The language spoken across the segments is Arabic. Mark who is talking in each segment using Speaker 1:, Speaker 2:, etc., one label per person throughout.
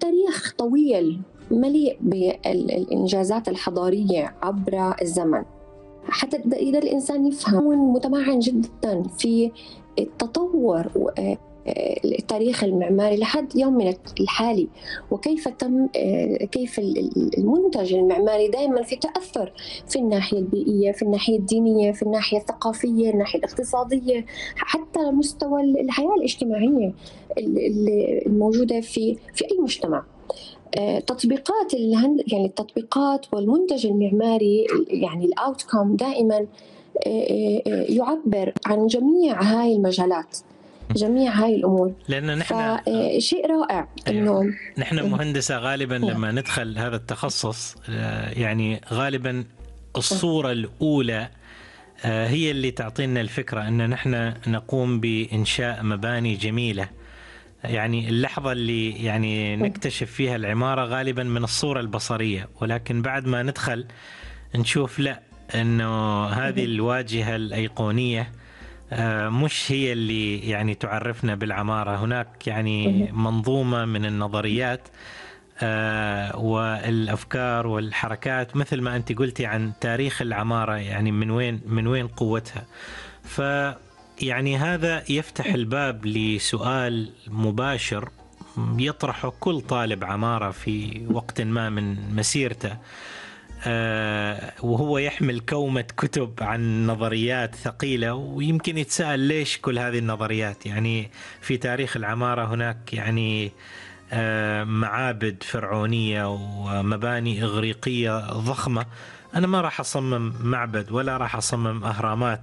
Speaker 1: التاريخ طويل مليء بالإنجازات الحضارية عبر الزمن، حتى يقدر الإنسان يفهم متمعن جدا في التطور التاريخ المعماري لحد يومنا الحالي، وكيف تم كيف المنتج المعماري دائما في تأثر في الناحية البيئية، في الناحية الدينية، في الناحية الثقافية، الناحية الاقتصادية، حتى مستوى الحياة الاجتماعية الموجودة في أي مجتمع. تطبيقات يعني التطبيقات والمنتج المعماري، يعني الأوتكم دائما يعبر عن جميع هاي المجالات، جميع هاي الأمور،
Speaker 2: لأن نحن
Speaker 1: شيء رائع إنه
Speaker 2: نحن مهندسة غالبا لما ندخل هذا التخصص يعني غالبا الصورة الأولى هي اللي تعطينا الفكرة أن نحن نقوم بإنشاء مباني جميلة. يعني اللحظة اللي يعني نكتشف فيها العمارة غالبا من الصورة البصرية، ولكن بعد ما ندخل نشوف لا، أنه هذه الواجهة الأيقونية مش هي اللي يعني تعرفنا بالعمارة. هناك يعني منظومة من النظريات والأفكار والحركات، مثل ما أنت قلتي عن تاريخ العمارة، يعني من وين قوتها. يعني هذا يفتح الباب لسؤال مباشر يطرحه كل طالب عمارة في وقت ما من مسيرته، وهو يحمل كومة كتب عن نظريات ثقيلة، ويمكن يتساءل ليش كل هذه النظريات. يعني في تاريخ العمارة هناك يعني معابد فرعونية ومباني إغريقية ضخمة، أنا ما راح أصمم معبد ولا راح أصمم أهرامات.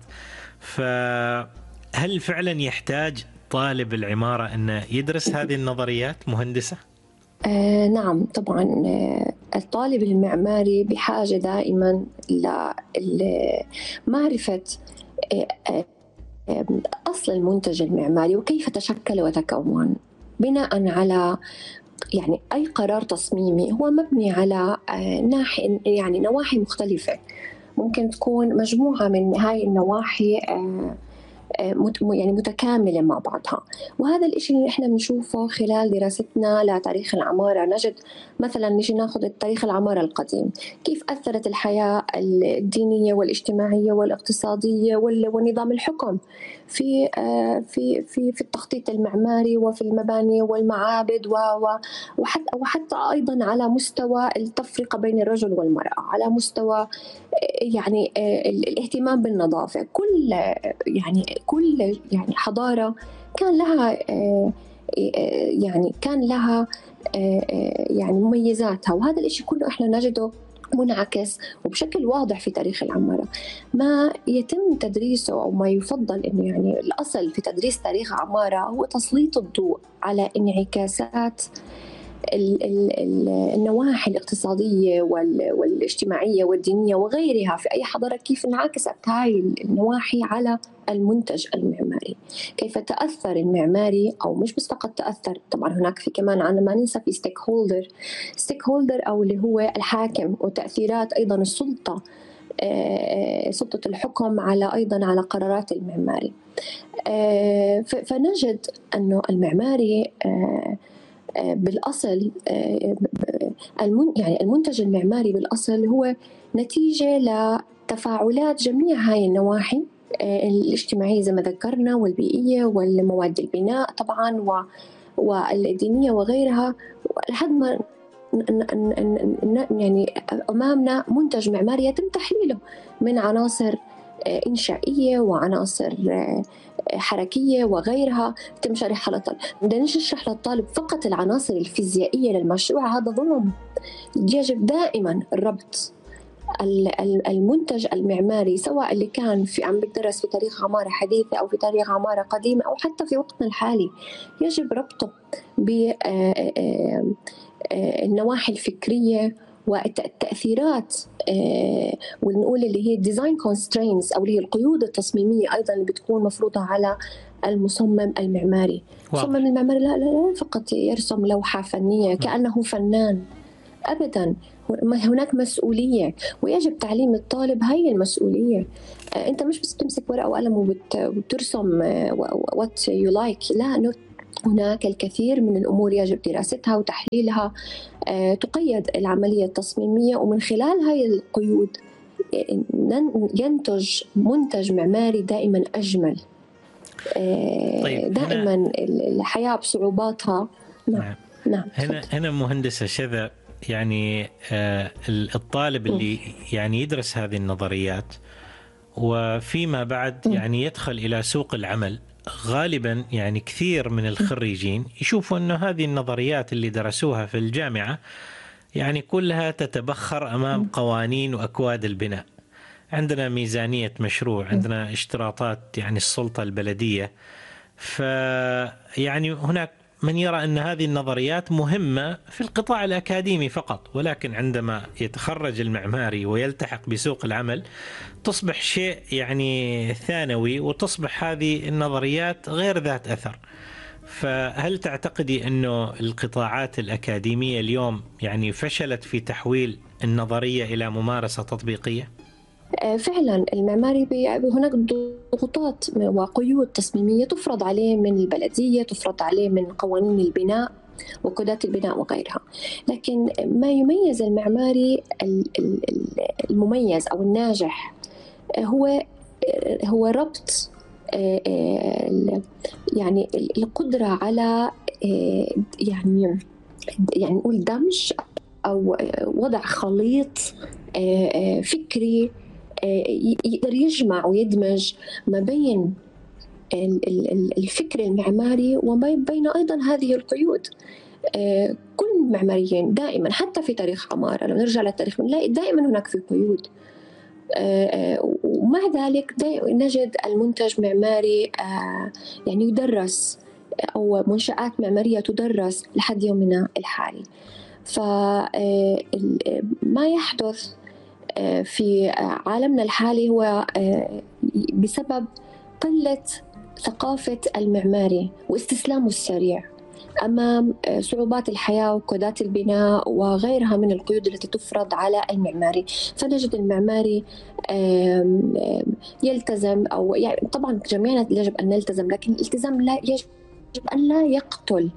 Speaker 2: فهل فعلا يحتاج طالب العمارة أن يدرس هذه النظريات مهندسة؟
Speaker 1: نعم طبعا، الطالب المعماري بحاجة دائما لمعرفة أصل المنتج المعماري وكيف تشكل وتكون، بناء على يعني أي قرار تصميمي هو مبني على نواحي مختلفة، ممكن تكون مجموعة من هاي النواحي يعني متكاملة مع بعضها. وهذا الإشي اللي إحنا بنشوفه خلال دراستنا لتاريخ العمارة. نجد مثلا نجي ناخذ تاريخ العمارة القديم، كيف أثرت الحياة الدينية والاجتماعية والاقتصادية ونظام الحكم في في في في التخطيط المعماري وفي المباني والمعابد وحتى أيضا على مستوى التفرقة بين الرجل والمرأة، على مستوى يعني الاهتمام بالنظافة. كل حضارة كان لها يعني مميزاتها، وهذا الإشي كله إحنا نجده منعكس وبشكل واضح في تاريخ العمارة. ما يتم تدريسه أو ما يفضل إنه يعني الأصل في تدريس تاريخ عمارة هو تسليط الضوء على انعكاسات النواحي الاقتصادية والاجتماعية والدينية وغيرها في أي حضارة، كيف انعكست هاي النواحي على المنتج المعماري، كيف تأثر المعماري، أو مش بس فقط تأثر. طبعا هناك في كمان عنا ما ننسى في ستيك هولدر أو اللي هو الحاكم، وتأثيرات أيضا السلطة، سلطة الحكم أيضا على قرارات المعماري. فنجد أنه المعماري بالأصل يعني المنتج المعماري بالأصل هو نتيجة لتفاعلات جميع هاي النواحي الاجتماعية زي ما ذكرنا، والبيئية والمواد البناء طبعا والدينية وغيرها، لحد ما يعني أمامنا منتج معماري يتم تحليله من عناصر إنشائية وعناصر حركية وغيرها. تم شرحها للطالب. بدنا نشرح للطالب فقط العناصر الفيزيائية للمشروع، هذا ظلم. يجب دائما الربط المنتج المعماري، سواء اللي كان عم بيدرس في تاريخ عمارة حديثة أو في تاريخ عمارة قديمة أو حتى في وقتنا الحالي، يجب ربطه بالنواحي الفكرية والتأثيرات، ونقول اللي هي design constraints أو اللي هي القيود التصميمية أيضا اللي بتكون مفروضة على المصمم المعماري. المصمم المعماري لا فقط يرسم لوحة فنية كأنه فنان، أبدا. هناك مسؤولية، ويجب تعليم الطالب هاي المسؤولية. أنت مش بس تمسك ورقة وقلم وترسم what you like، لا، هناك الكثير من الأمور يجب دراستها وتحليلها تقيد العملية التصميمية، ومن خلال هاي القيود ينتج منتج معماري دائما أجمل.
Speaker 2: طيب
Speaker 1: دائما الحياة بصعوباتها.
Speaker 2: نعم. هنا مهندسة شذا، يعني الطالب اللي يعني يدرس هذه النظريات وفيما بعد يعني يدخل إلى سوق العمل، غالبا يعني كثير من الخريجين يشوفوا أنه هذه النظريات اللي درسوها في الجامعة يعني كلها تتبخر أمام قوانين وأكواد البناء. عندنا ميزانية مشروع، عندنا اشتراطات يعني السلطة البلدية. فيعني هناك من يرى أن هذه النظريات مهمة في القطاع الأكاديمي فقط، ولكن عندما يتخرج المعماري ويلتحق بسوق العمل تصبح شيء يعني ثانوي، وتصبح هذه النظريات غير ذات أثر. فهل تعتقدي أنه القطاعات الأكاديمية اليوم يعني فشلت في تحويل النظرية إلى ممارسة تطبيقية؟
Speaker 1: فعلا المعماري هناك ضغوطات وقيود تصميمية تفرض عليه من البلدية، تفرض عليه من قوانين البناء وكودات البناء وغيرها. لكن ما يميز المعماري المميز أو الناجح هو ربط يعني القدرة على يعني نقول دمج أو وضع خليط فكري يقدر يجمع ويدمج ما بين الفكر المعماري وما بين أيضا هذه القيود. كل المعماريين دائما، حتى في تاريخ عمارة لو نرجع للتاريخ نلاقي دائما هناك في قيود، ومع ذلك نجد المنتج معماري يعني يدرس، أو منشآت معمارية تدرس لحد يومنا الحالي. فما يحدث في عالمنا الحالي هو بسبب قلة ثقافة المعماري واستسلامه السريع أمام صعوبات الحياة وكودات البناء وغيرها من القيود التي تفرض على المعماري. فنجد المعماري يلتزم، أو يعني طبعا جميعنا يجب أن نلتزم، لكن الالتزام يجب أن لا يقتل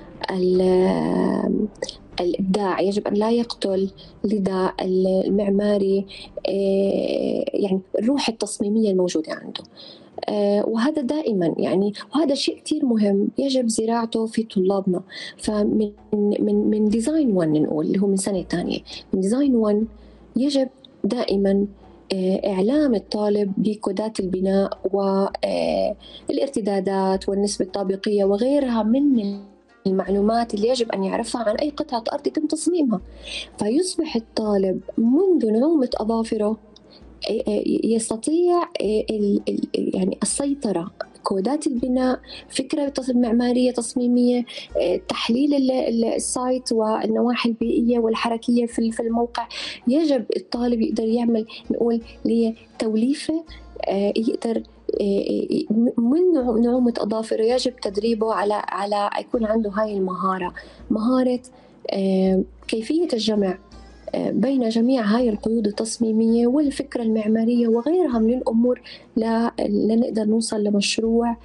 Speaker 1: الإبداع، يجب أن لا يقتل لدى المعماري يعني الروح التصميمية الموجودة عنده. وهذا دائما يعني، وهذا شيء كتير مهم يجب زراعته في طلابنا. فمن من ديزاين 1 نقول اللي هو من سنة تانية، من ديزاين 1 يجب دائما إعلام الطالب بكودات البناء والارتدادات والنسبة الطابقية وغيرها من المعلومات اللي يجب أن يعرفها عن أي قطعة أرض يتم تصميمها. فيصبح الطالب منذ نعومة أظافره يستطيع يعني السيطرة، كودات البناء، فكرة معمارية تصميمية، تحليل السايت والنواحي البيئية والحركية في الموقع. يجب الطالب يقدر يعمل نقول ليه توليفة، يقدر من نعومة أظافره يجب تدريبه على يكون عنده هاي مهارة كيفية الجمع بين جميع هاي القيود التصميمية والفكرة المعمارية وغيرها من الأمور لنقدر نوصل لمشروع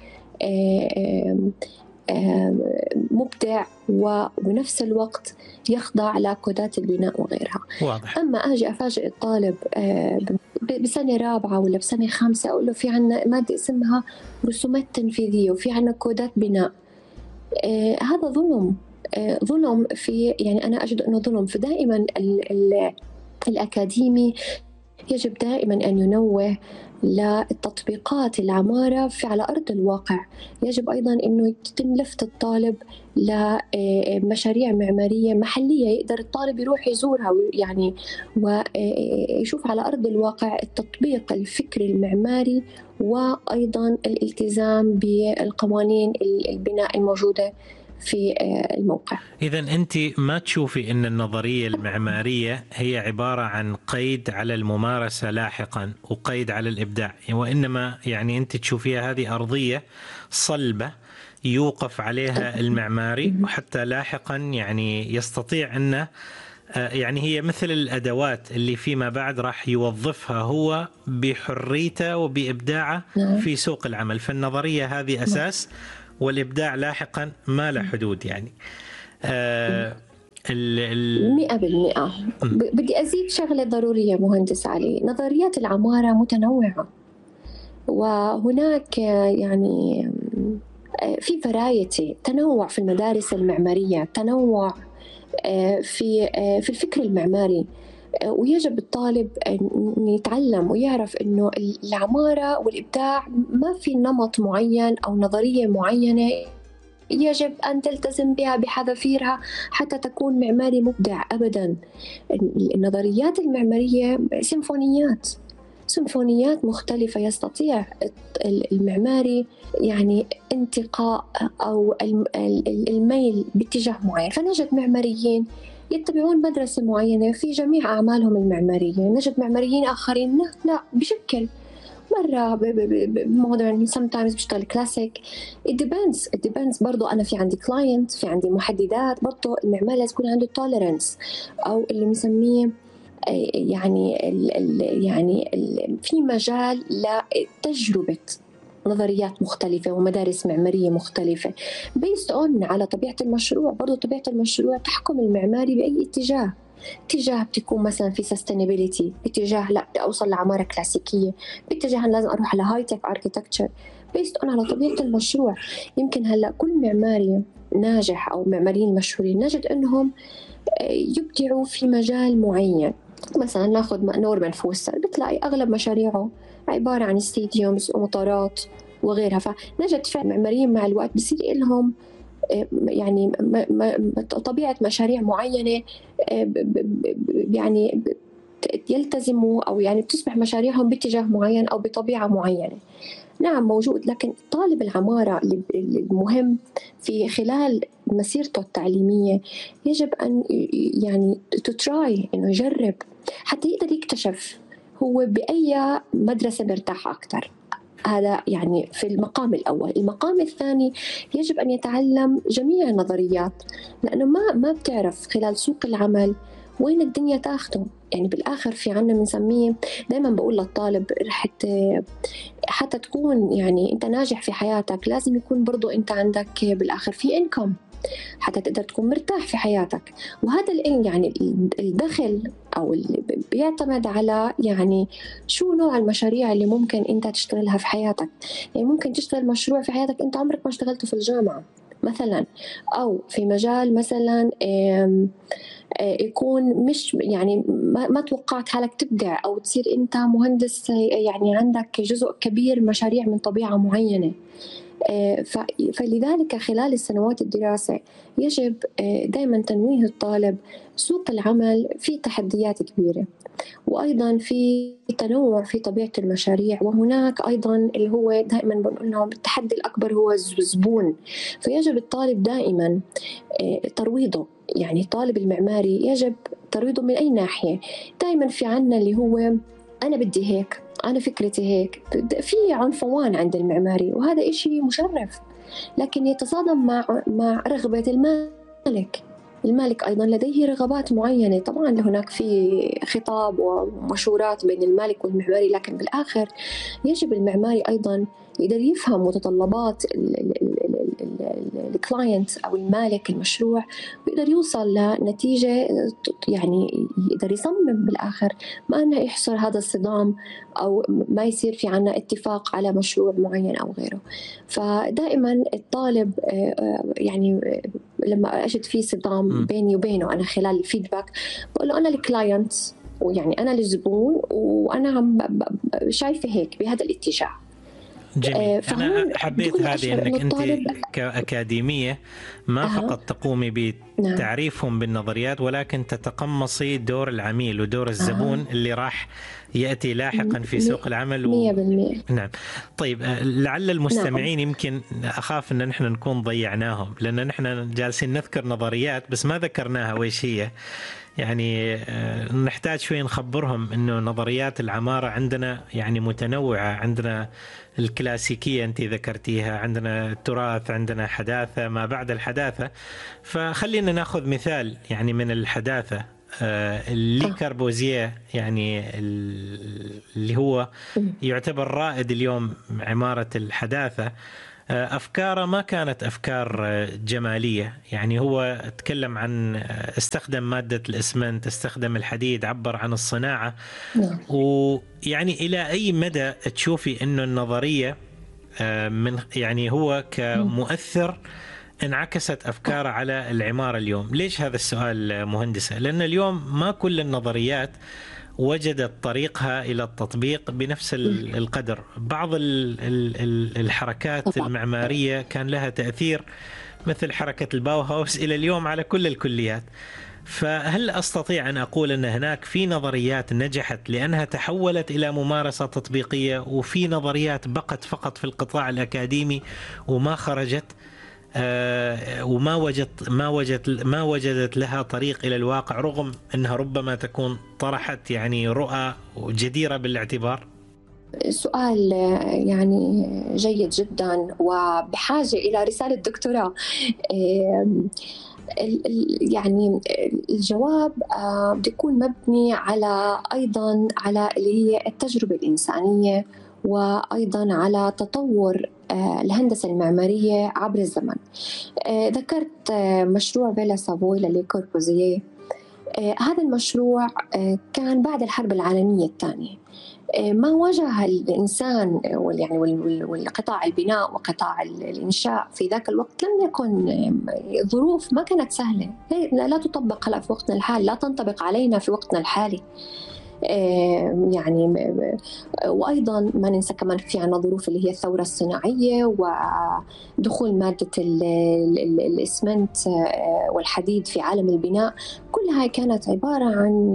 Speaker 1: مبدع وبنفس الوقت يخضع لكودات البناء وغيرها.
Speaker 2: واضح.
Speaker 1: أما أجي أفاجئ الطالب بسنة رابعة ولا بسنة 5 أقول له في عنا مادة اسمها رسومات تنفيذية وفي عنا كودات بناء، هذا ظلم في، يعني أنا أجد أنه ظلم. فدائما الأكاديمي يجب دائما أن ينوه للتطبيقات العمارة على أرض الواقع. يجب أيضا أنه يتم لفت الطالب لمشاريع معمارية محلية يقدر الطالب يروح يزورها يعني ويشوف على أرض الواقع التطبيق الفكري المعماري وأيضا الالتزام بالقوانين البناء الموجودة في الموقع.
Speaker 2: إذن أنت ما تشوفي أن النظرية المعمارية هي عبارة عن قيد على الممارسة لاحقا وقيد على الإبداع، وإنما يعني أنت تشوفيها هذه أرضية صلبة يوقف عليها المعماري وحتى لاحقا يعني يستطيع أنه يعني هي مثل الأدوات اللي فيما بعد راح يوظفها هو بحريته وبإبداعه في سوق العمل. فالنظرية هذه أساس، والإبداع لاحقا ما له حدود يعني.
Speaker 1: 100%. بدي أزيد شغلة ضرورية مهندس علي. نظريات العمارة متنوعة، وهناك يعني في فرايتي، تنوع في المدارس المعمارية، تنوع في الفكر المعماري. ويجب الطالب أن يتعلم ويعرف أنه العمارة والإبداع ما في نمط معين أو نظرية معينة يجب أن تلتزم بها بحذافيرها حتى تكون معماري مبدع. أبداً. النظريات المعمارية سيمفونيات مختلفة يستطيع المعماري يعني انتقاء أو الميل باتجاه معين. فنجد معماريين يتبعون مدرسة معينة في جميع أعمالهم المعمارية، نجد معماريين آخرين لا بشكل مرة مودرن، sometimes بشتغل كلاسيك. it depends. برضو أنا في عندي client، في عندي محددات. برضو المعمار لازم يكون عنده tolerance أو اللي مسميه يعني في مجال لتجربة نظريات مختلفة ومدارس معمارية مختلفة based on على طبيعة المشروع. برضو طبيعة المشروع تحكم المعماري بأي اتجاه بتكون مثلا في sustainability، باتجاه لا بدي أوصل لعمارة كلاسيكية، باتجاه لازم أروح على هاي تك architecture based on على طبيعة المشروع. يمكن هلأ كل معماري ناجح أو معماريين مشهورين نجد أنهم يبدعوا في مجال معين. مثلا ناخذ نورمان فوستر، بتلاقي أغلب مشاريعه عبارة عن ستاديومز ومطارات وغيرها. فنجد فعلا معماريين مع الوقت بصير لهم يعني طبيعة مشاريع معينة، يعني يلتزموا أو يعني بتصبح مشاريعهم باتجاه معين أو بطبيعة معينة. نعم موجود، لكن طالب العمارة المهم في خلال مسيرته التعليمية يجب أن يعني تتراي إنه يجرب حتى يقدر يكتشف هو بأي مدرسة مرتاح أكتر. هذا يعني في المقام الأول. المقام الثاني يجب أن يتعلم جميع النظريات، لأنه ما بتعرف خلال سوق العمل وين الدنيا تاخده. يعني بالآخر في عنا بنسميه، دايما بقول للطالب حتى تكون يعني أنت ناجح في حياتك لازم يكون برضو أنت عندك بالآخر في إنكم حتى تقدر تكون مرتاح في حياتك. وهذا يعني الدخل أو اللي بيعتمد على يعني شو نوع المشاريع اللي ممكن أنت تشتغلها في حياتك. يعني ممكن تشتغل مشروع في حياتك أنت عمرك ما اشتغلته في الجامعة مثلا، أو في مجال مثلا يكون مش يعني ما توقعت حالك تبدع أو تصير أنت مهندس يعني عندك جزء كبير مشاريع من طبيعة معينة. فلذلك خلال السنوات الدراسة يجب دائما تنويه الطالب سوق العمل في تحديات كبيرة، وأيضا في تنوع في طبيعة المشاريع. وهناك أيضا اللي هو دائما بنقول لهم التحدي الأكبر هو الزبون. فيجب الطالب دائما ترويضه. يعني طالب المعماري يجب ترويضه من أي ناحية. دائما في عنا اللي هو أنا بدي هيك، أنا فكرتي هيك. في عنفوان عند المعماري وهذا إشي مشرف، لكن يتصادم مع رغبة المالك أيضا لديه رغبات معينة. طبعا هناك في خطاب ومشورات بين المالك والمعماري، لكن بالآخر يجب المعماري أيضا يقدر يفهم متطلبات الكلاينت أو المالك المشروع، ويقدر يوصل لنتيجة يعني يقدر يصمم بالآخر، ما أنه يحصل هذا الصدام أو ما يصير في عنا اتفاق على مشروع معين أو غيره. فدائما الطالب يعني لما أجد في صدام بيني وبينه أنا خلال الفيدباك بقول له أنا الكلاينت ويعني أنا الزبون وأنا عم شايفة هيك بهذا الاتجاه.
Speaker 2: جميل. أنا حبيت هذه أنك أنت كأكاديمية ما فقط تقومي بتعريفهم بالنظريات، ولكن تتقمصي دور العميل ودور الزبون اللي راح يأتي لاحقا في سوق العمل
Speaker 1: 100%.
Speaker 2: نعم. طيب لعل المستمعين يمكن أخاف أن نحن نكون ضيعناهم، لأن نحن جالسين نذكر نظريات بس ما ذكرناها وإيش هي. يعني نحتاج شوي نخبرهم إنه نظريات العمارة عندنا يعني متنوعة. عندنا الكلاسيكية أنت ذكرتيها، عندنا التراث، عندنا حداثة، ما بعد الحداثة. فخلينا نأخذ مثال يعني من الحداثة. لي كاربوزيه يعني اللي هو يعتبر رائد اليوم عمارة الحداثة. أفكاره ما كانت أفكار جمالية. يعني هو تكلم عن استخدم مادة الإسمنت، استخدم الحديد، عبر عن الصناعة. ويعني إلى أي مدى تشوفي أنه النظرية من يعني هو كمؤثر انعكست أفكاره على العمارة اليوم؟ ليش هذا السؤال مهندسة؟ لأن اليوم ما كل النظريات وجدت طريقها إلى التطبيق بنفس القدر. بعض الحركات المعمارية كان لها تأثير، مثل حركة الباو هاوس، إلى اليوم على كل الكليات. فهل أستطيع أن أقول أن هناك في نظريات نجحت لأنها تحولت إلى ممارسة تطبيقية، وفي نظريات بقت فقط في القطاع الأكاديمي وما خرجت، وما وجدت لها طريق إلى الواقع، رغم أنها ربما تكون طرحت يعني رؤى جديرة بالاعتبار؟
Speaker 1: سؤال يعني جيد جدا وبحاجة إلى رسالة دكتوراه. يعني الجواب بده يكون مبني على أيضا على اللي هي التجربة الإنسانية، وأيضا على تطور الهندسة المعمارية عبر الزمن. ذكرت مشروع فيلا سافوي للي كوربوزيه. هذا المشروع كان بعد الحرب العالمية الثانية. ما واجه الإنسان يعني والقطاع البناء وقطاع الإنشاء في ذاك الوقت لم يكن ظروف، ما كانت سهلة، لا تطبق هلا في وقتنا الحالي، لا تنطبق علينا في وقتنا الحالي. يعني وأيضا ما ننسى كمان في عنا ظروف اللي هي الثورة الصناعية ودخول مادة الإسمنت والحديد في عالم البناء. كل هاي كانت عبارة عن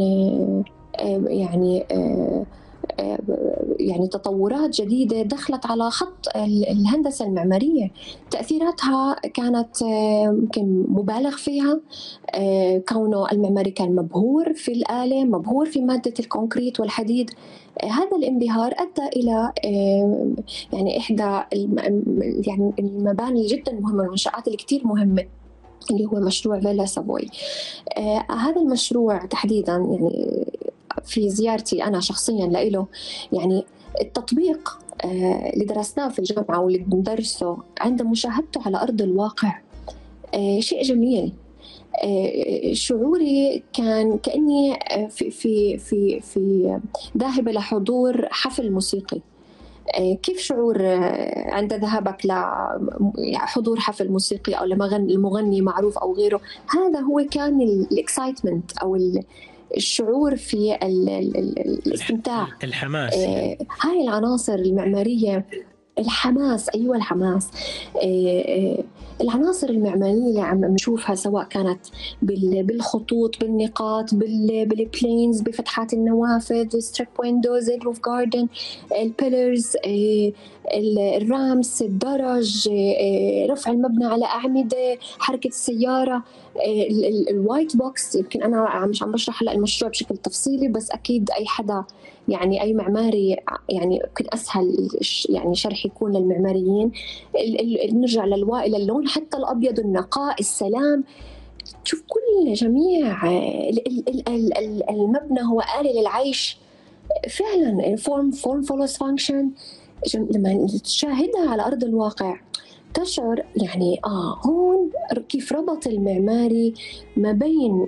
Speaker 1: يعني تطورات جديدة دخلت على خط الهندسة المعمارية. تأثيراتها كانت يمكن مبالغ فيها، كونه المعماري كان مبهور في الآلة، مبهور في مادة الكونكريت والحديد. هذا الانبهار أدى إلى يعني إحدى يعني المباني جدا مهمة، المنشآت اللي كتير مهمة، اللي هو مشروع فيلا سافوي. هذا المشروع تحديدا يعني في زيارتي أنا شخصياً له، يعني التطبيق اللي درسناه في الجامعة واللي بندرسه عند مشاهدته على أرض الواقع شيء جميل. شعوري كان كأني في ذاهبة لحضور حفل موسيقي. كيف شعور عند ذهابك لحضور حفل موسيقي أو لمغني معروف أو غيره؟ هذا هو كان الإكسايتمنت أو الشعور في الاستمتاع،
Speaker 2: الحماس.
Speaker 1: هاي العناصر المعمارية، الحماس. أيوة الحماس. العناصر المعمارية اللي عم نشوفها سواء كانت بالخطوط، بالنقاط، بالبلينز، بفتحات النوافذ، ستريب ويندوز، الروف جاردن، البيلرز، الرامس، الدرج، رفع المبنى على أعمدة، حركة السيارة، الوايت بوكس. يمكن أنا مش عم بشرح هلا المشروع بشكل تفصيلي، بس أكيد أي حدا يعني أي معماري يعني يمكن أسهل يعني شرح يكون للمعماريين. نرجع إلى اللون، حتى الأبيض، النقاء، السلام. تشوف كل جميع المبنى هو آلة للعيش فعلا. form follows function. لما تشاهدها على أرض الواقع تشعر يعني هون كيف ربط المعماري ما بين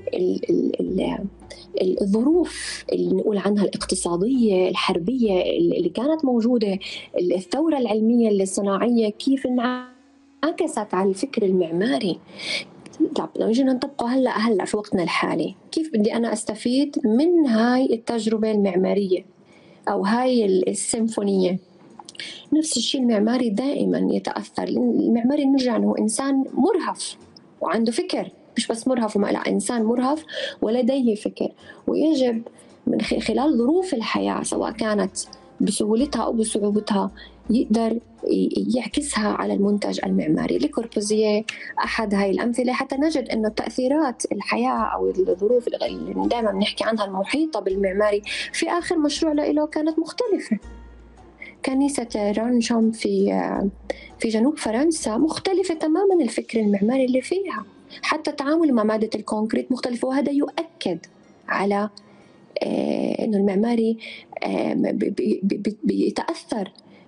Speaker 1: الظروف اللي نقول عنها الاقتصادية الحربية اللي كانت موجودة، الثورة العلمية الصناعية، كيف انعكست على الفكر المعماري. لو جينا نطبقه هلأ في وقتنا الحالي، كيف بدي أنا أستفيد من هاي التجربة المعمارية أو هاي السيمفونية؟ نفس الشيء المعماري دائما يتأثر. المعماري نرجع أنه إنسان مرهف وعنده فكر، مش بس مرهف وما لا، إنسان مرهف ولديه فكر، ويجب من خلال ظروف الحياة سواء كانت بسهولتها أو بصعوبتها يقدر يعكسها على المنتج المعماري. لكوربوزيه أحد هاي الأمثلة، حتى نجد أنه تأثيرات الحياة أو الظروف اللي دائما بنحكي عنها المحيطة بالمعماري في آخر مشروع له كانت مختلفة. كنيسة رانشوم في جنوب فرنسا مختلفة تماما الفكر المعماري اللي فيها، حتى التعامل مع مادة الكونكريت مختلفة، وهذا يؤكد على إنه المعماري بيتأثر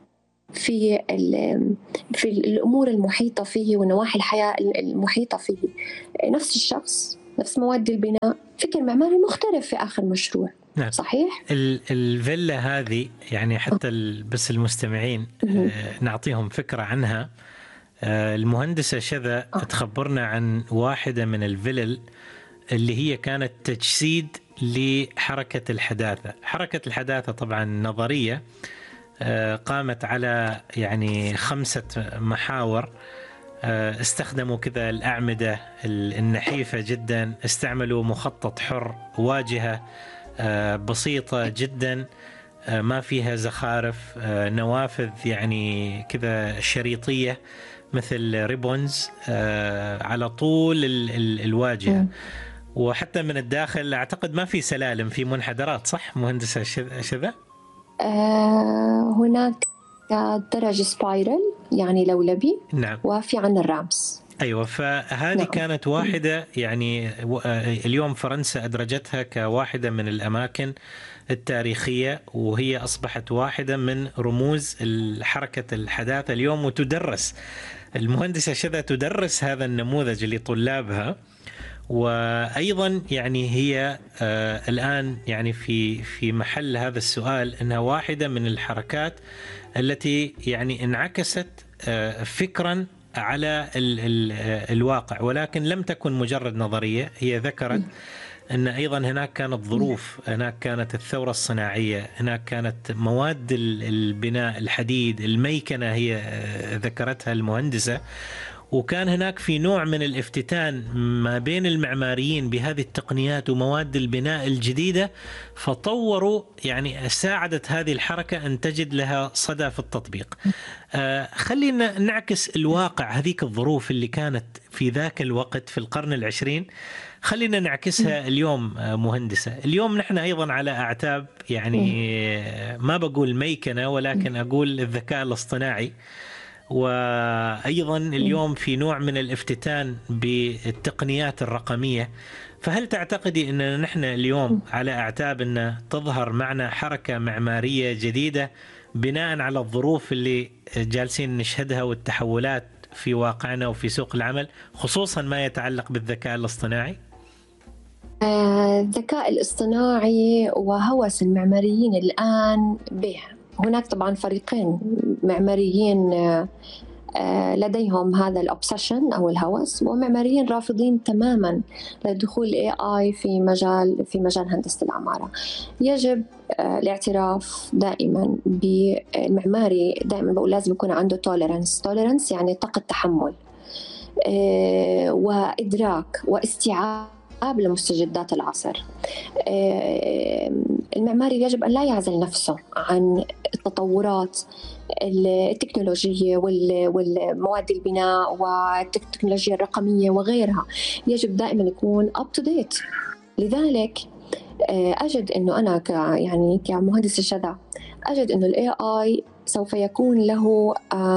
Speaker 1: في الأمور المحيطة فيه ونواحي الحياة المحيطة فيه. نفس الشخص، نفس مواد البناء، فكر معماري مختلف في آخر مشروع.
Speaker 2: نعم.
Speaker 1: صحيح.
Speaker 2: الفيلا هذه يعني حتى بس المستمعين نعطيهم فكرة عنها. المهندسة شذا تخبرنا عن واحدة من الفلل اللي هي كانت تجسيد لحركة الحداثة. حركة الحداثة طبعا نظرية قامت على يعني 5 محاور. استخدموا كذا الأعمدة النحيفة جدا، استعملوا مخطط حر، واجهة بسيطة جدا ما فيها زخارف، نوافذ يعني كذا شريطية مثل ريبونز على طول الواجهة. وحتى من الداخل أعتقد ما في سلالم، في منحدرات. صح مهندسة شذا؟
Speaker 1: هناك درج سبايرل يعني لولبي.
Speaker 2: نعم.
Speaker 1: وفي عنا الرامس.
Speaker 2: أيوة. فهذه
Speaker 1: نعم.
Speaker 2: كانت واحدة يعني اليوم فرنسا أدرجتها كواحدة من الأماكن التاريخية، وهي أصبحت واحدة من رموز حركة الحداثة اليوم، وتدرس المهندسة شذا تدرس هذا النموذج لطلابها. وأيضا يعني هي الآن يعني في محل هذا السؤال أنها واحدة من الحركات التي يعني انعكست فكرا على الواقع، ولكن لم تكن مجرد نظرية. هي ذكرت أن أيضا هناك كانت ظروف، هناك كانت الثورة الصناعية، هناك كانت مواد البناء، الحديد، الميكنة هي ذكرتها المهندسة، وكان هناك في نوع من الافتتان ما بين المعماريين بهذه التقنيات ومواد البناء الجديدة، فطوروا يعني ساعدت هذه الحركة أن تجد لها صدى في التطبيق. خلينا نعكس الواقع، هذيك الظروف اللي كانت في ذاك الوقت في القرن العشرين خلينا نعكسها اليوم. مهندسة، اليوم نحن أيضا على أعتاب يعني ما بقول ميكنة ولكن أقول الذكاء الاصطناعي، وأيضا اليوم في نوع من الافتتان بالتقنيات الرقمية. فهل تعتقدي أننا نحن اليوم على أعتاب أن تظهر معنا حركة معمارية جديدة بناء على الظروف اللي جالسين نشهدها والتحولات في واقعنا وفي سوق العمل، خصوصا ما يتعلق بالذكاء الاصطناعي؟
Speaker 1: الذكاء الاصطناعي وهوس المعماريين الآن به. هناك طبعا فريقين معماريين لديهم هذا الأوبسيشن أو الهوس، ومعماريين رافضين تماما لدخول AI في مجال هندسة العمارة. يجب الاعتراف دائما بالمعماري، دائما بقول لازم يكون عنده توليرنس يعني طاقة تحمل وإدراك واستيعاب لمستجدات العصر. المعماري يجب أن لا يعزل نفسه عن التطورات التكنولوجية والمواد البناء والتكنولوجيا الرقمية وغيرها. يجب دائما يكون up to date. لذلك أجد أنه أنا يعني كمهندسة شذا أجد أنه ال AI سوف يكون له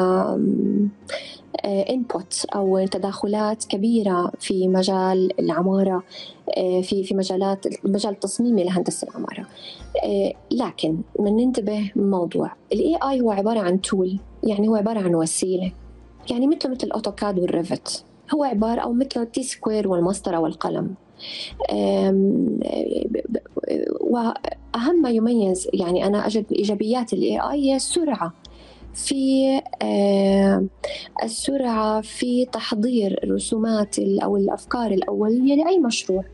Speaker 1: input أو تداخلات كبيرة في مجال العمارة، في مجال التصميمي لهندسة العمارة. لكن من ننتبه موضوع ال AI هو عبارة عن tool، يعني هو عبارة عن وسيلة، يعني مثل الأوتوكاد والريفت، هو عبارة أو مثل التي سكوير والمسطرة والقلم. وأهم ما يميز يعني أنا أجد إيجابيات ال AI هي السرعة في تحضير الرسومات أو الأفكار الأولية لأي مشروع.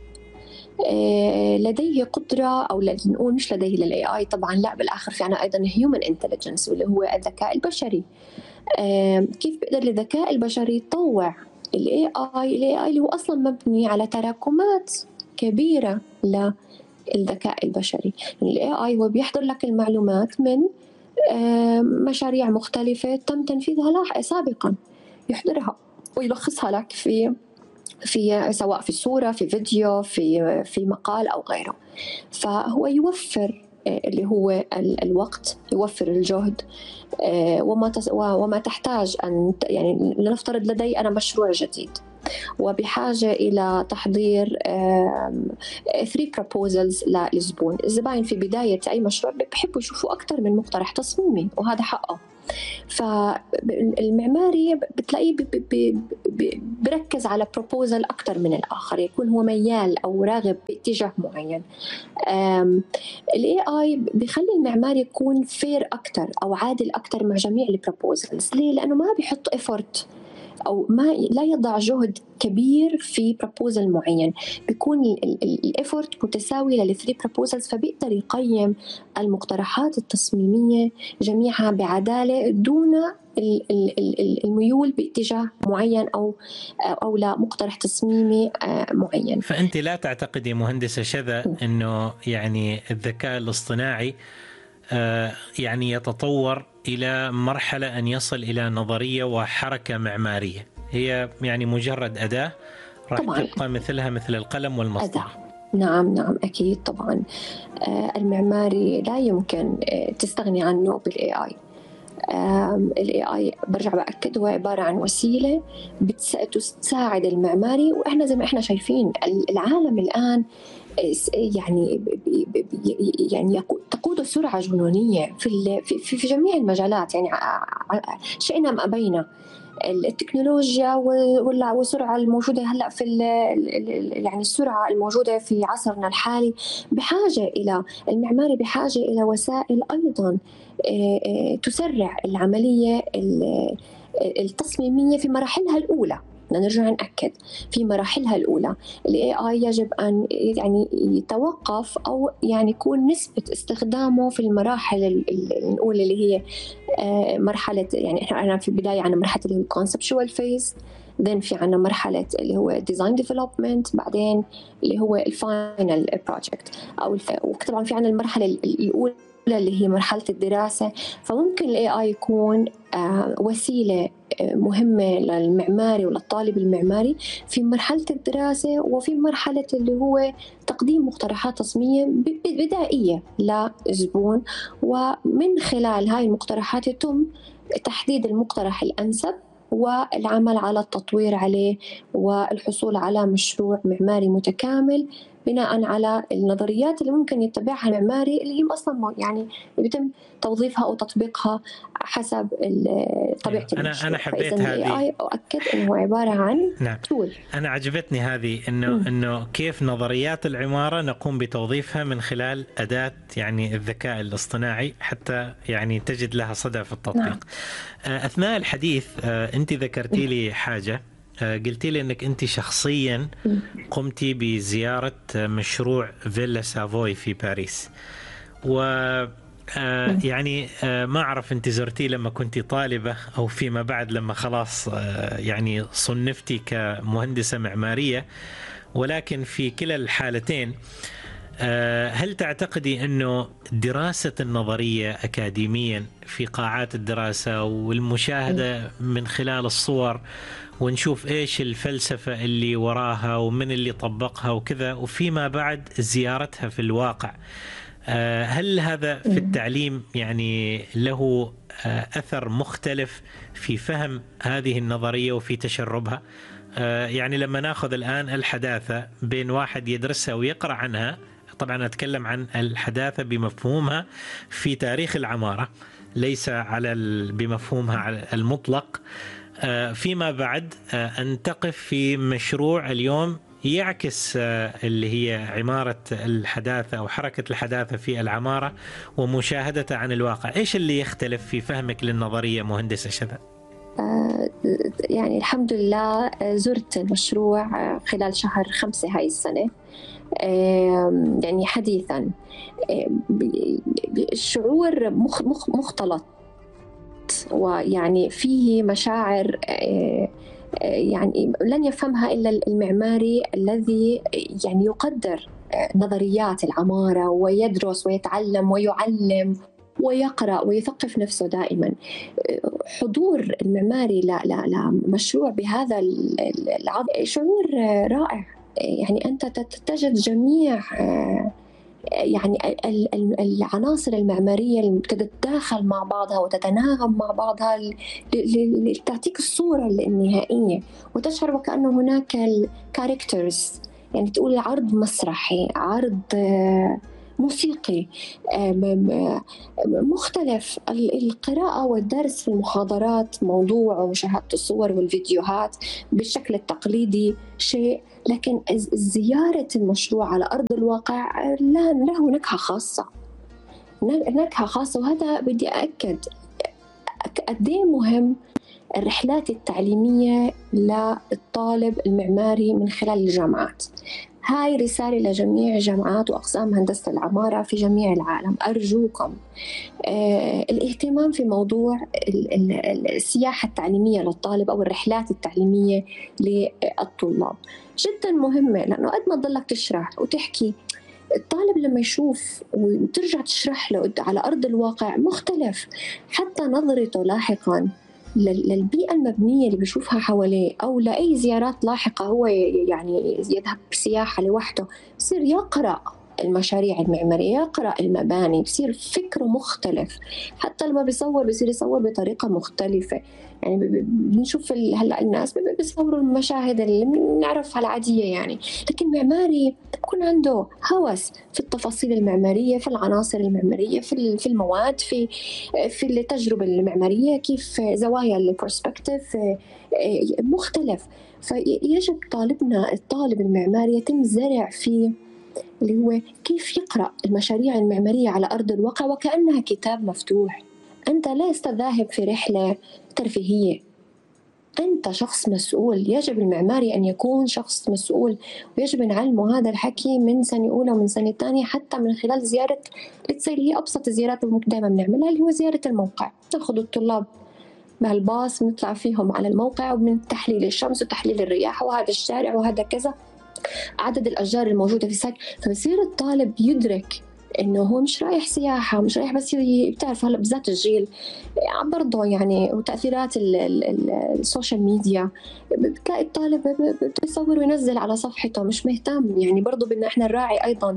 Speaker 1: لديه قدرة، أو نقول مش لديه لل AI طبعا، لا بالآخر في عنا أيضا human intelligence واللي هو الذكاء البشري. كيف بيقدر الذكاء البشري يطوع ال AI اللي هو أصلا مبني على تراكمات كبيرة للذكاء البشري. ال AI هو بيحضر لك المعلومات من مشاريع مختلفة تم تنفيذها سابقا، يحضرها ويلخصها لك في سواء في صورة، في فيديو، في مقال أو غيره. فهو يوفر اللي هو الوقت، يوفر الجهد، وما تحتاج أن يعني لنفترض لدي أنا مشروع جديد وبحاجة إلى تحضير 3 proposals للزبون. الزبائن في بداية أي مشروع بيحبوا يشوفوا أكثر من مقترح تصميمي، وهذا حقه. فالمعماري بتلاقيه بركز على بروبوزل أكتر من الآخر، يكون هو ميال أو راغب باتجاه معين. ال AI بيخلي المعماري يكون فير أكتر أو عادل أكتر مع جميع البروبوزلز. ليه؟ لأنه ما بيحط إفورت أو لا يضع جهد كبير في بروبوزل معين، بيكون الإفورت متساوي للثري بروبوزلز، فبيقدر يقيم المقترحات التصميمية جميعها بعدالة دون الميول باتجاه معين أو لا مقترح تصميمي معين.
Speaker 2: فأنت لا تعتقدي مهندسة شذا أنه يعني الذكاء الاصطناعي يعني يتطور إلى مرحلة أن يصل إلى نظرية وحركة معمارية، هي يعني مجرد أداة راح تبقى مثلها مثل القلم والمسطرة؟
Speaker 1: نعم أكيد طبعا. المعماري لا يمكن تستغني عنه بالاي اي. الاي اي برجع باكد هو عباره عن وسيله بتساعد المعماري، واحنا زي ما احنا شايفين العالم الان يعني تقود سرعه جنونيه في جميع المجالات، يعني شئنا ام ابينا. التكنولوجيا والسرعة الموجودة هلأ يعني السرعة الموجودة في عصرنا الحالي بحاجة إلى المعماري، بحاجة إلى وسائل أيضا تسرع العملية التصميمية في مراحلها الأولى. نرجع نأكد في مراحلها الأولى ال AI يجب أن يعني يتوقف أو يعني يكون نسبة استخدامه في المراحل الأولى اللي هي مرحلة، يعني إحنا في البداية عنا مرحلة اللي هو conceptual phase، then في عنا مرحلة اللي هو design development، بعدين اللي هو الفاينل project وطبعا في عنا المرحلة الأولى اللي هي مرحلة الدراسة. فممكن ال AI يكون وسيلة مهمة للمعماري وللطالب المعماري في مرحلة الدراسة وفي مرحلة اللي هو تقديم مقترحات تصميمية بدائية للزبون، ومن خلال هاي المقترحات يتم تحديد المقترح الأنسب والعمل على التطوير عليه والحصول على مشروع معماري متكامل بناء على النظريات اللي ممكن يتبعها المعماري، اللي هي أصلا يعني يتم توظيفها أو تطبيقها حسب طبيعة المشروع.
Speaker 2: أنا حبيت هذه،
Speaker 1: أؤكد أنه عبارة عن تول.
Speaker 2: أنا عجبتني هذه إنه كيف نظريات العمارة نقوم بتوظيفها من خلال أداة يعني الذكاء الاصطناعي حتى يعني تجد لها صدى في التطبيق. أثناء الحديث أنت ذكرتي لي حاجة، قلتي لي أنك أنت شخصيا قمتي بزيارة مشروع فيلا سافوي في باريس، و يعني ما أعرف أنت زرتي لما كنت طالبة أو فيما بعد لما خلاص يعني صنفتي كمهندسة معمارية، ولكن في كلا الحالتين هل تعتقدي أنه دراسة النظرية أكاديميا في قاعات الدراسة والمشاهدة من خلال الصور ونشوف إيش الفلسفة اللي وراها ومن اللي طبقها وكذا، وفيما بعد زيارتها في الواقع، هل هذا في التعليم يعني له أثر مختلف في فهم هذه النظرية وفي تشربها؟ يعني لما ناخذ الآن الحداثة بين واحد يدرسها ويقرأ عنها، طبعا أتكلم عن الحداثة بمفهومها في تاريخ العمارة ليس على بمفهومها المطلق، فيما بعد أن تقف في مشروع اليوم يعكس اللي هي عمارة الحداثة أو حركة الحداثة في العمارة ومشاهدتها عن الواقع، إيش اللي يختلف في فهمك للنظرية مهندسة شذا؟
Speaker 1: يعني الحمد لله زرت المشروع خلال شهر 5 هاي السنة، يعني حديثا الشعور مختلط، ويعني فيه مشاعر يعني لن يفهمها إلا المعماري الذي يعني يقدر نظريات العمارة ويدرس ويتعلم ويعلم ويقرأ ويثقف نفسه دائما. حضور المعماري لمشروع بهذا العظم شعور رائع، يعني أنت تجد جميع يعني العناصر المعمارية اللي تتداخل مع بعضها وتتناغم مع بعضها تعطيك الصورة النهائية، وتشعر وكأنه هناك الكاركترز، يعني تقول عرض مسرحي، عرض موسيقي، مختلف. القراءة والدرس في المحاضرات موضوع، ومشاهدة الصور والفيديوهات بالشكل التقليدي شيء، لكن زيارة المشروع على أرض الواقع له نكهة خاصة، نكهة خاصة. وهذا بدي أأكد قد إيه مهم الرحلات التعليمية للطالب المعماري من خلال الجامعات. هاي رسالة لجميع جامعات وأقسام هندسة العمارة في جميع العالم، أرجوكم الاهتمام في موضوع السياحة التعليمية للطالب أو الرحلات التعليمية للطلاب جدا مهمة، لأنه قد ما تضلك تشرح وتحكي، الطالب لما يشوف وترجع تشرح له على أرض الواقع مختلف. حتى نظرته لاحقاً للبيئة المبنية اللي بيشوفها حواليه، أو لأي زيارات لاحقة هو يعني يذهب سياحة لوحده، بصير يقرأ المشاريع المعمارية، يقرأ المباني، بصير فكره مختلف. حتى لما بيصير يصور بطريقة مختلفة. يعني بنشوف هلا الناس بيصوروا المشاهد اللي بنعرفها العادية يعني، لكن معماري يكون عنده هوس في التفاصيل المعمارية، في العناصر المعمارية، في المواد، في التجربة المعمارية، كيف زوايا البرسبكتيف مختلف. فيجب الطالب المعماري يتم زرع فيه اللي هو كيف يقرأ المشاريع المعمارية على أرض الواقع وكأنها كتاب مفتوح. أنت لست ذاهب في رحلة ترفيهية، أنت شخص مسؤول. يجب المعماري أن يكون شخص مسؤول، ويجب نعلمه هذا الحكي من سنة أولى ومن سنة تانية، حتى من خلال زيارة اللي تصير هي أبسط الزيارات اللي ممكن دائما بنعملها، اللي هو زيارة الموقع. نأخذ الطلاب بهالباص ونطلع فيهم على الموقع، ومن تحليل الشمس وتحليل الرياح، وهذا الشارع وهذا كذا، عدد الأشجار الموجودة في الساحل. فبصير الطالب يدرك إنه هو مش رايح سياحة، مش رايح بس بتعرف هلا بالذات الجيل برضه يعني، وتأثيرات السوشيال ميديا، بتلاقي الطالب بيصور وينزل على صفحته مش مهتم. يعني برضه بدنا إحنا نراعي أيضا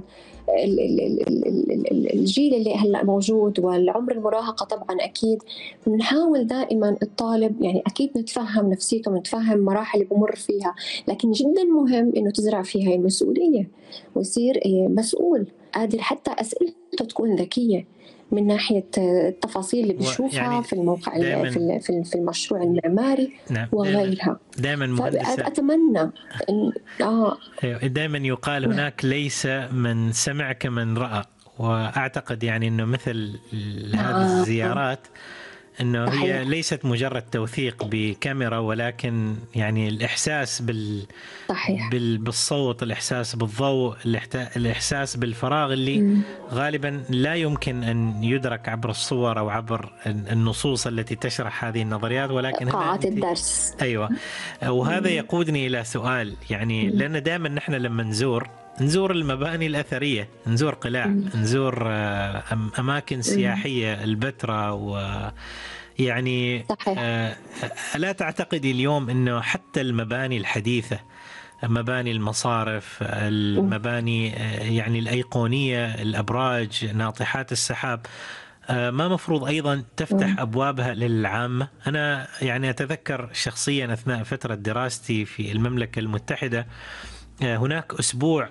Speaker 1: الجيل اللي هلا موجود والعمر المراهقة. طبعا أكيد بنحاول دائما الطالب يعني أكيد نتفهم نفسيته، نتفهم مراحل اللي بمر فيها، لكن جدا مهم إنه تزرع فيها المسؤولية، ويصير مسؤول قادر حتى أسئلته تكون ذكية من ناحية التفاصيل اللي بيشوفها يعني في الموقع في المشروع المعماري. نعم وغيرها.
Speaker 2: دائما
Speaker 1: أتمنى
Speaker 2: دائما يقال هناك ليس من سمع كمن رأى، وأعتقد يعني أنه مثل هذه الزيارات أنه هي ليست مجرد توثيق بكاميرا، ولكن يعني الإحساس بالصوت، الإحساس بالضوء، الإحساس بالفراغ اللي غالبا لا يمكن أن يدرك عبر الصور أو عبر النصوص التي تشرح هذه النظريات، ولكن
Speaker 1: قاعات الدرس.
Speaker 2: أيوة. وهذا يقودني إلى سؤال، يعني لأن دائما نحن لما نزور المباني الأثرية، نزور قلاع، نزور أماكن سياحية، البتراء، ويعني لا تعتقدي اليوم أنه حتى المباني الحديثة، مباني المصارف، المباني يعني الأيقونية، الأبراج، ناطحات السحاب، ما مفروض أيضا تفتح أبوابها للعامة؟ أنا يعني أتذكر شخصيا أثناء فترة دراستي في المملكة المتحدة، هناك أسبوع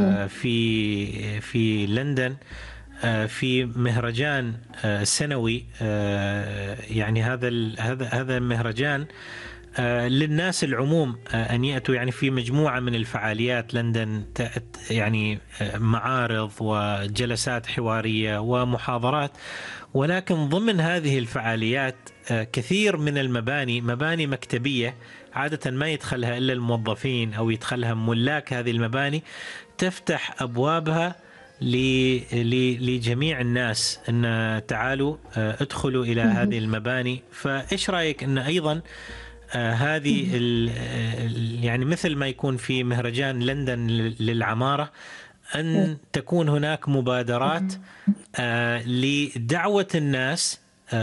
Speaker 2: في لندن في مهرجان سنوي، يعني هذا المهرجان للناس العموم أن يأتوا يعني في مجموعة من الفعاليات. لندن يعني معارض وجلسات حوارية ومحاضرات، ولكن ضمن هذه الفعاليات كثير من المباني مباني مكتبية عادة ما يدخلها إلا الموظفين أو يدخلها ملاك هذه المباني، تفتح أبوابها لجميع الناس أن تعالوا ادخلوا إلى هذه المباني. فإيش رأيك أن أيضا هذه يعني مثل ما يكون في مهرجان لندن للعمارة، أن تكون هناك مبادرات لدعوة الناس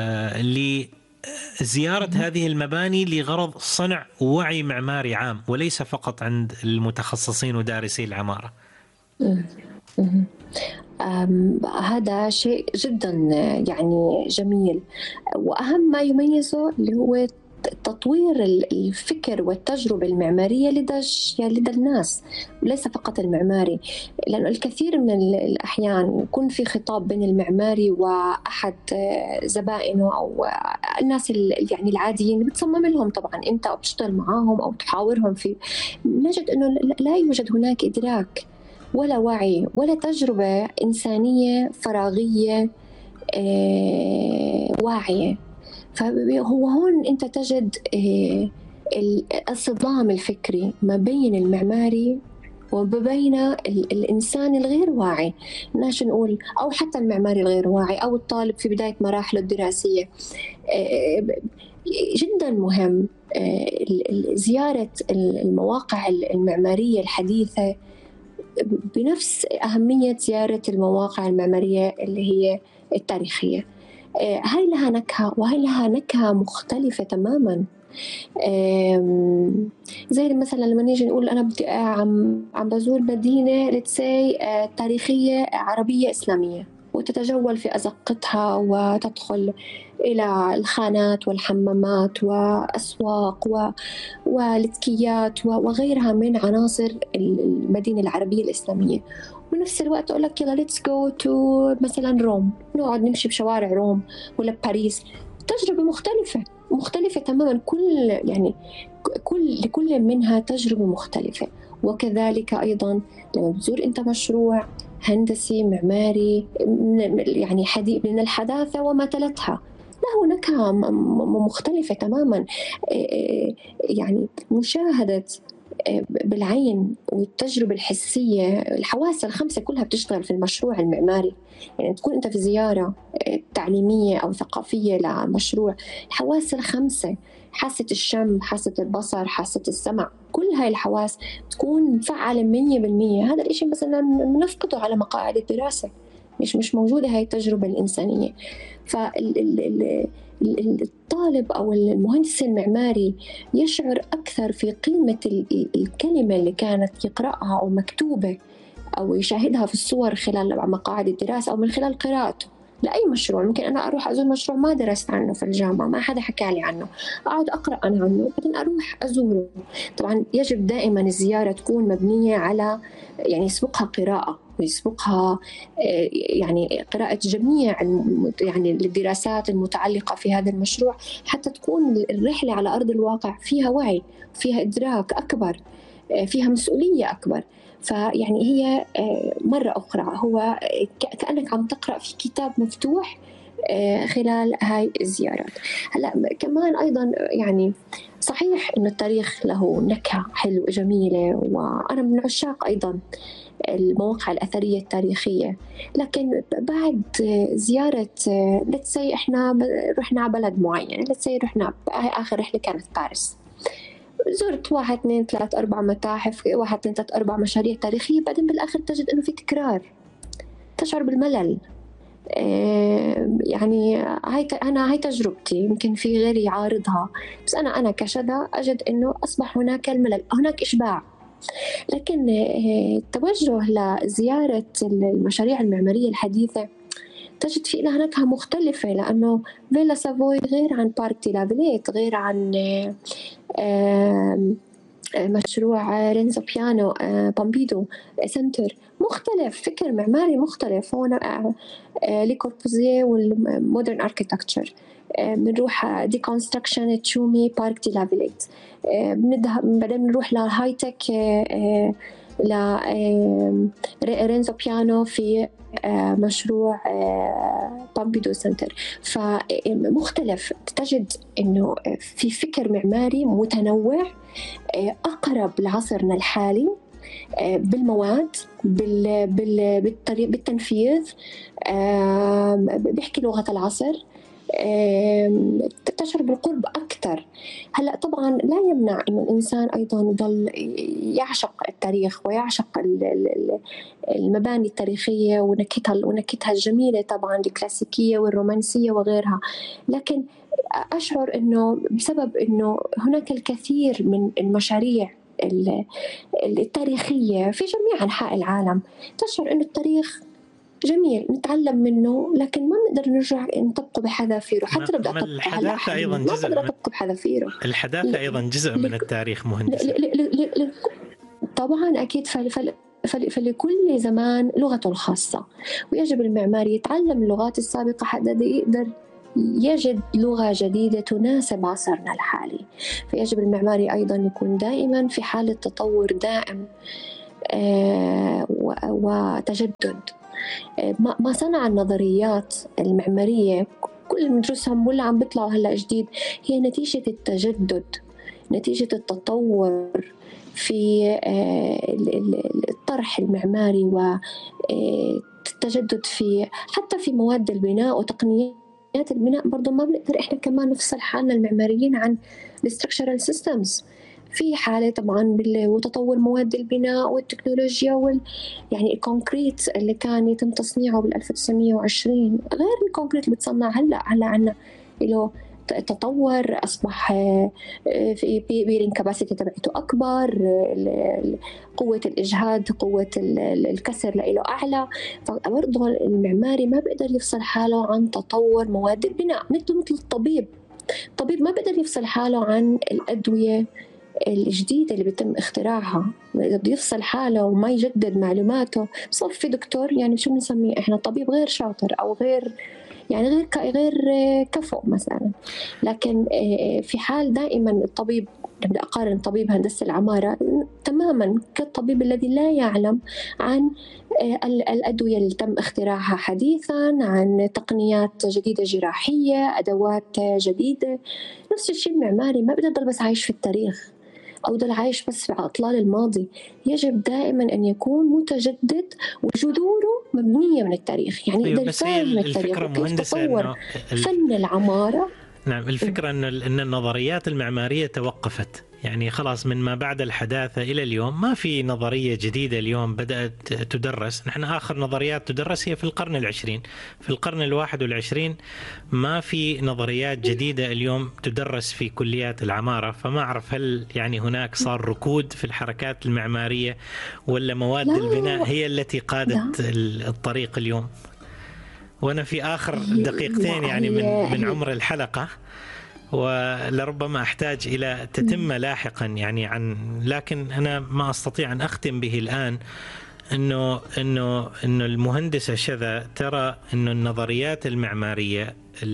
Speaker 2: لزيارة هذه المباني لغرض صنع وعي معماري عام، وليس فقط عند المتخصصين ودارسي العمارة.
Speaker 1: هذا شيء جدا يعني جميل، وأهم ما يميزه اللي هو تطوير الفكر والتجربة المعمارية لدى الناس، ليس فقط المعماري. لأن الكثير من الأحيان يكون في خطاب بين المعماري وأحد زبائنه أو الناس يعني العاديين بتصمم لهم طبعا أنت أو بتشتغل معاهم أو تحاورهم في، نجد أنه لا يوجد هناك إدراك ولا وعي ولا تجربة إنسانية فراغية واعية. فهو هون أنت تجد الصدام الفكري ما بين المعماري وبين الإنسان الغير واعي، ناش نقول، أو حتى المعماري الغير واعي أو الطالب في بداية مراحله الدراسية. جدا مهم زيارة المواقع المعمارية الحديثة بنفس أهمية زيارة المواقع المعمارية اللي هي التاريخية. هاي لها نكهة، وهي لها نكهة مختلفة تماماً. زي مثلا لما نيجي نقول أنا بدي عم بزور مدينة لتسي تاريخية عربية إسلامية، وتتجول في أزقتها وتدخل إلى الخانات والحمامات وأسواق والتكيات وغيرها من عناصر المدينة العربية الإسلامية. ونفس الوقت أقول لك يلا let's go to مثلا روم، نقعد نمشي بشوارع روم ولا باريس. تجربة مختلفة تماما، لكل منها تجربة مختلفة. وكذلك أيضا لما بتزور أنت مشروع هندسي معماري يعني حديث من الحداثة وما تلتها، له نكهة مختلفة تماما. يعني مشاهدة بالعين والتجربة الحسية، الحواس الخمسة كلها بتشتغل في المشروع المعماري. يعني تكون أنت في زيارة تعليمية أو ثقافية لمشروع، الحواس الخمسة، حاسة الشم، حاسة البصر، حاسة السمع، كل هاي الحواس تكون مفعلة 100%. هذا الإشي مثلا بنفقده على مقاعد الدراسة، مش موجودة هاي التجربة الإنسانية. فالطالب أو المهندس المعماري يشعر أكثر في قيمة الكلمة اللي كانت يقرأها أو مكتوبة أو يشاهدها في الصور خلال مقاعد الدراسة أو من خلال قراءته لأي مشروع. ممكن أنا أروح أزور مشروع ما درست عنه في الجامعة، ما حدا حكى لي عنه، أقعد أقرأ أنا عنه بعدين أروح أزوره. طبعا يجب دائما الزيارة تكون مبنية على يعني يسبقها قراءة ويسبقها يعني قراءة جميع يعني الدراسات المتعلقة في هذا المشروع، حتى تكون الرحلة على أرض الواقع فيها وعي، فيها إدراك أكبر، فيها مسؤولية أكبر. فيعني هي مرة أخرى هو كأنك عم تقرأ في كتاب مفتوح خلال هاي الزيارات. هلأ كمان أيضا يعني صحيح إنه التاريخ له نكهة حلوة جميلة، وأنا من عشاق أيضا المواقع الأثرية التاريخية، لكن بعد زيارة let's say إحنا رحنا على بلد معين، let's say رحنا آخر رحلة كانت باريس، زرت 1 2 3 4 متاحف، 1 2 3 4 مشاريع تاريخية، بعدين بالآخر تجد إنه في تكرار، تشعر بالملل. يعني هاي تجربتي، يمكن في غيري يعارضها، بس أنا كشذا أجد إنه أصبح هناك الملل، هناك إشباع. لكن التوجه لزيارة المشاريع المعمارية الحديثة تجد في لها نكهة مختلفة، لأنه فيلا سافوي غير عن بارك دي لافيليت، غير عن مشروع رينزو بيانو بامبيدو سنتر، مختلف، فكر معماري مختلف. هون ليكوربوزيه والمودرن اركيتكتشر، بنروح ديكونستركشن تشومي بارك دي لافيليت، بعدين بنروح لهاي تك لرينزو بيانو في مشروع بامبيدو سنتر. فمختلف، تجد إنه في فكر معماري متنوع أقرب لعصرنا الحالي بالمواد، بالتنفيذ، بيحكي لغة العصر، تشعر بالقرب أكثر. هلأ طبعا لا يمنع إنه الإنسان أيضا يضل يعشق التاريخ ويعشق المباني التاريخية ونكهتها الجميلة طبعا الكلاسيكية والرومانسية وغيرها، لكن أشعر إنه بسبب إنه هناك الكثير من المشاريع التاريخية في جميع أنحاء العالم، تشعر إنه التاريخ جميل نتعلم منه، لكن ما نقدر نرجع نطبقه بحذافيره. حتى لو بدي أطبقه
Speaker 2: الحداثة أيضا
Speaker 1: ما أقدر أطبقه بحذافيره.
Speaker 2: الحداثة أيضا جزء من التاريخ مهندسة.
Speaker 1: طبعا أكيد. فلكل زمان لغته الخاصة، ويجب المعماري يتعلم اللغات السابقة حتى يقدر يجد لغة جديدة تناسب عصرنا الحالي. فيجب المعماري أيضا يكون دائما في حالة تطور دائم وتجدد. ما صنع النظريات المعمارية كل اللي بندرسهم ولا عم بيطلعوا هلا جديد هي نتيجة التجدد، نتيجة التطور في الطرح المعماري والتجدد في حتى في مواد البناء وتقنيات البناء. برضو ما بنقدر إحنا كمان نفصل حالنا المعماريين عن الستركشرال سيستمز في حالة طبعا وتطور مواد البناء والتكنولوجيا يعني الكونكريت اللي كان يتم تصنيعه بال1920 غير الكونكريت اللي بتصنع هلا عنا له تطور، أصبح في بيرين كاباسيتي تبعته أكبر، قوة الإجهاد قوة الكسر له أعلى. فبرضه المعماري ما بيقدر يفصل حاله عن تطور مواد البناء. مثل الطبيب ما بيقدر يفصل حاله عن الأدوية الجديدة اللي بيتم اختراعها. إذا بده يفصل حاله وما يجدد معلوماته صار في دكتور يعني شو بنسميه إحنا طبيب غير شاطر أو غير يعني غير كفؤ مثلا. لكن في حال دائما الطبيب، بدي أقارن طبيب هندسة العمارة تماما كالطبيب الذي لا يعلم عن الأدوية اللي تم اختراعها حديثا، عن تقنيات جديدة جراحية، أدوات جديدة. نفس الشيء المعماري ما بده يضل بس عايش في التاريخ أو ضل عايش بس في أطلال الماضي. يجب دائما أن يكون متجدد وجذوره مبنية من التاريخ، يعني يقدر يفهم التاريخ وكيف تطور فن العمارة.
Speaker 2: نعم، الفكرة أن النظريات المعمارية توقفت، يعني خلاص من ما بعد الحداثة إلى اليوم ما في نظرية جديدة اليوم بدأت تدرس. نحن آخر نظريات تدرس هي في القرن العشرين، في القرن 21 ما في نظريات جديدة اليوم تدرس في كليات العمارة. فما أعرف هل يعني هناك صار ركود في الحركات المعمارية ولا مواد البناء هي التي قادت الطريق اليوم. وأنا في آخر دقيقتين يعني من عمر الحلقة، ولربما أحتاج إلى تتمة لاحقا يعني لكن أنا ما أستطيع أن أختم به الآن إنه المهندسة شذا ترى إنه النظريات المعمارية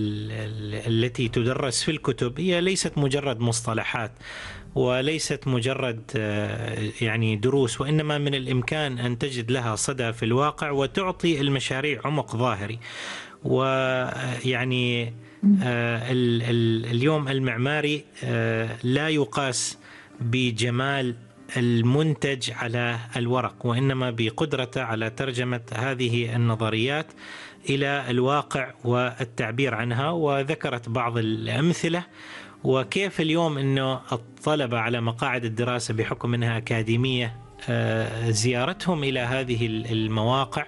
Speaker 2: التي تدرس في الكتب هي ليست مجرد مصطلحات وليست مجرد يعني دروس، وإنما من الإمكان أن تجد لها صدى في الواقع وتعطي المشاريع عمق ظاهري. ويعني اليوم المعماري لا يقاس بجمال المنتج على الورق، وإنما بقدرته على ترجمة هذه النظريات إلى الواقع والتعبير عنها. وذكرت بعض الأمثلة وكيف اليوم أنه الطلبة على مقاعد الدراسة بحكم أنها أكاديمية زيارتهم إلى هذه المواقع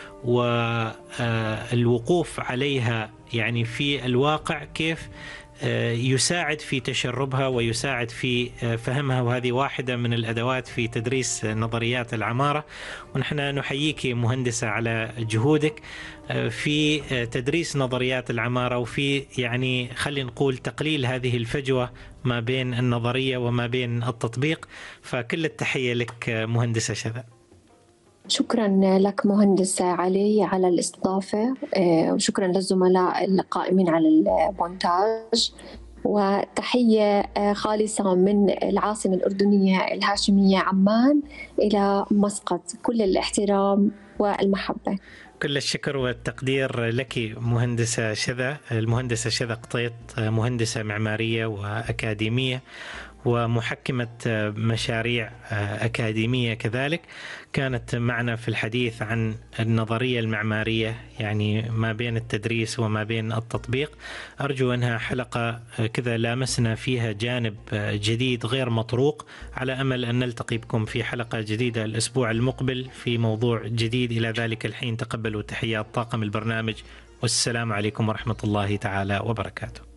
Speaker 2: والوقوف عليها يعني في الواقع كيف يساعد في تشربها ويساعد في فهمها. وهذه واحدة من الأدوات في تدريس نظريات العمارة. ونحن نحييك مهندسة على جهودك في تدريس نظريات العمارة وفي يعني خلينا نقول تقليل هذه الفجوة ما بين النظرية وما بين التطبيق. فكل التحية لك مهندسة شذا.
Speaker 1: شكرا لك مهندس علي على الاستضافة، وشكرا للزملاء القائمين على المونتاج، وتحية خالصة من العاصمة الأردنية الهاشمية عمان إلى مسقط. كل الاحترام والمحبة.
Speaker 2: كل الشكر والتقدير لك مهندسة شذا. المهندسة شذا قطيط مهندسة معمارية وأكاديمية ومحكمة مشاريع أكاديمية كذلك، كانت معنا في الحديث عن النظرية المعمارية يعني ما بين التدريس وما بين التطبيق. أرجو أنها حلقة كذا لامسنا فيها جانب جديد غير مطروق، على أمل أن نلتقي بكم في حلقة جديدة الأسبوع المقبل في موضوع جديد. إلى ذلك الحين تقبلوا تحيات طاقم البرنامج، والسلام عليكم ورحمة الله تعالى وبركاته.